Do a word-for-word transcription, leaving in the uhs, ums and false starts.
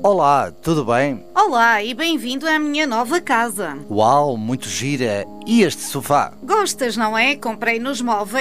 Olá, tudo bem? Olá e bem-vindo à minha nova casa. Uau, muito gira. E este sofá? Gostas, não é? Comprei nos móveis.